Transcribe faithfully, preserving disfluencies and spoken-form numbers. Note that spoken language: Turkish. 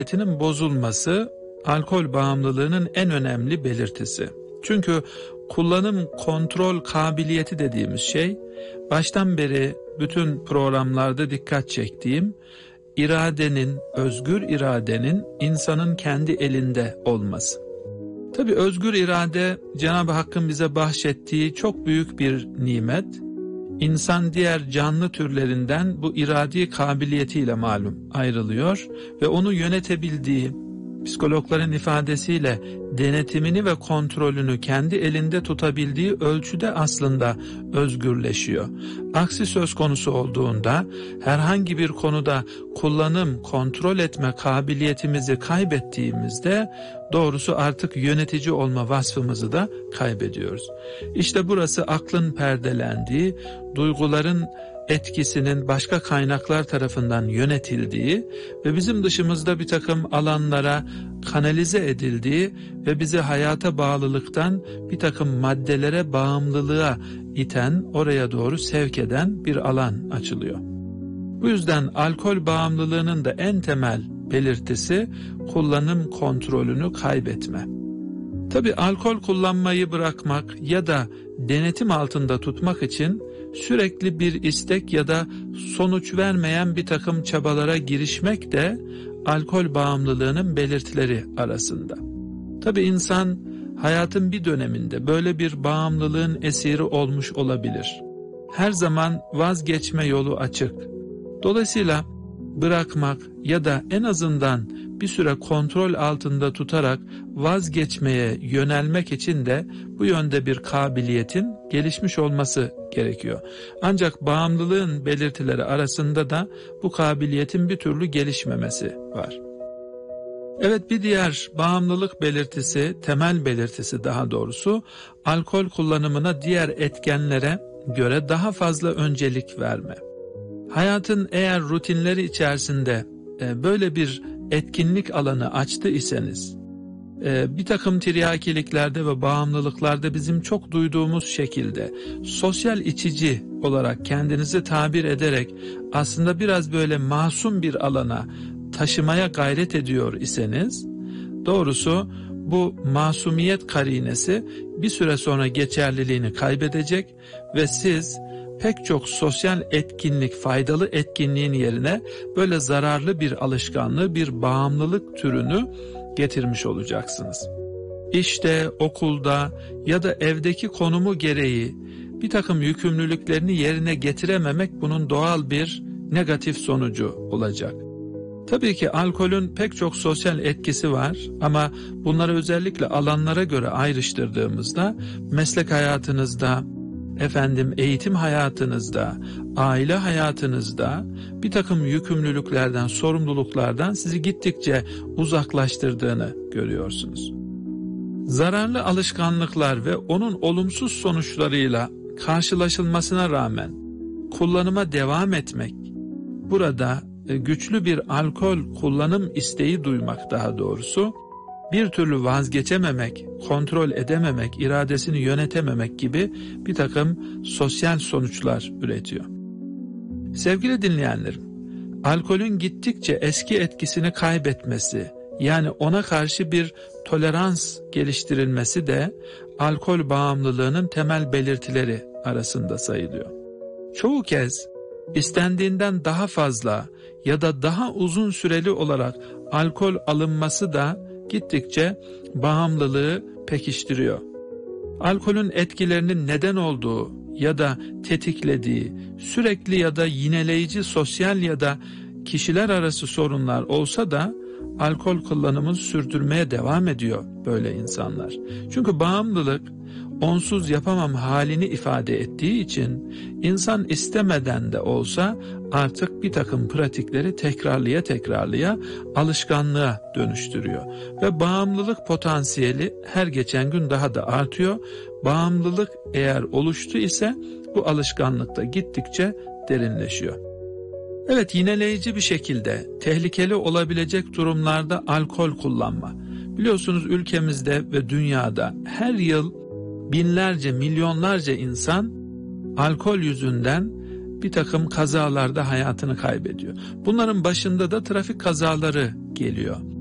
kabiliyetinin bozulması alkol bağımlılığının en önemli belirtisi. Çünkü kullanım kontrol kabiliyeti dediğimiz şey, baştan beri bütün programlarda dikkat çektiğim, iradenin, özgür iradenin insanın kendi elinde olması. Tabii özgür irade Cenab-ı Hakk'ın bize bahşettiği çok büyük bir nimet. İnsan diğer canlı türlerinden bu iradi kabiliyetiyle malum ayrılıyor ve onu yönetebildiği, psikologların ifadesiyle denetimini ve kontrolünü kendi elinde tutabildiği ölçüde aslında özgürleşiyor. Aksi söz konusu olduğunda herhangi bir konuda kullanım, kontrol etme kabiliyetimizi kaybettiğimizde doğrusu artık yönetici olma vasfımızı da kaybediyoruz. İşte burası aklın perdelendiği, duyguların etkisinin başka kaynaklar tarafından yönetildiği ve bizim dışımızda bir takım alanlara kanalize edildiği ve bizi hayata bağlılıktan bir takım maddelere bağımlılığa iten, oraya doğru sevk eden bir alan açılıyor. Bu yüzden alkol bağımlılığının da en temel belirtisi kullanım kontrolünü kaybetme. Tabii alkol kullanmayı bırakmak ya da denetim altında tutmak için sürekli bir istek ya da sonuç vermeyen bir takım çabalara girişmek de alkol bağımlılığının belirtileri arasında. Tabii insan hayatın bir döneminde böyle bir bağımlılığın esiri olmuş olabilir. Her zaman vazgeçme yolu açık. Dolayısıyla bırakmak ya da en azından bir süre kontrol altında tutarak vazgeçmeye yönelmek için de bu yönde bir kabiliyetin gelişmiş olması gerekiyor. Ancak bağımlılığın belirtileri arasında da bu kabiliyetin bir türlü gelişmemesi var. Evet, bir diğer bağımlılık belirtisi, temel belirtisi daha doğrusu, alkol kullanımına diğer etkenlere göre daha fazla öncelik verme. Hayatın eğer rutinleri içerisinde e, böyle bir etkinlik alanı açtı iseniz, e, bir takım tiryakiliklerde ve bağımlılıklarda bizim çok duyduğumuz şekilde sosyal içici olarak kendinizi tabir ederek aslında biraz böyle masum bir alana taşımaya gayret ediyor iseniz, doğrusu bu masumiyet karinesi bir süre sonra geçerliliğini kaybedecek ve siz pek çok sosyal etkinlik, faydalı etkinliğin yerine böyle zararlı bir alışkanlığı, bir bağımlılık türünü getirmiş olacaksınız. İşte, okulda ya da evdeki konumu gereği bir takım yükümlülüklerini yerine getirememek bunun doğal bir negatif sonucu olacak. Tabii ki alkolün pek çok sosyal etkisi var ama bunları özellikle alanlara göre ayrıştırdığımızda meslek hayatınızda, efendim eğitim hayatınızda, aile hayatınızda bir takım yükümlülüklerden, sorumluluklardan sizi gittikçe uzaklaştırdığını görüyorsunuz. Zararlı alışkanlıklar ve onun olumsuz sonuçlarıyla karşılaşılmasına rağmen kullanıma devam etmek, burada güçlü bir alkol kullanım isteği duymak daha doğrusu, bir türlü vazgeçememek, kontrol edememek, iradesini yönetememek gibi bir takım sosyal sonuçlar üretiyor. Sevgili dinleyenlerim, alkolün gittikçe eski etkisini kaybetmesi, yani ona karşı bir tolerans geliştirilmesi de alkol bağımlılığının temel belirtileri arasında sayılıyor. Çoğu kez istendiğinden daha fazla ya da daha uzun süreli olarak alkol alınması da gittikçe bağımlılığı pekiştiriyor. Alkolün etkilerinin neden olduğu ya da tetiklediği sürekli ya da yineleyici sosyal ya da kişiler arası sorunlar olsa da alkol kullanımını sürdürmeye devam ediyor böyle insanlar. Çünkü bağımlılık onsuz yapamam halini ifade ettiği için insan istemeden de olsa artık bir takım pratikleri tekrarlıya tekrarlıya alışkanlığa dönüştürüyor. Ve bağımlılık potansiyeli her geçen gün daha da artıyor. Bağımlılık eğer oluştu ise bu alışkanlık da gittikçe derinleşiyor. Evet, yineleyici bir şekilde tehlikeli olabilecek durumlarda alkol kullanma. Biliyorsunuz ülkemizde ve dünyada her yıl binlerce, milyonlarca insan alkol yüzünden bir takım kazalarda hayatını kaybediyor. Bunların başında da trafik kazaları geliyor.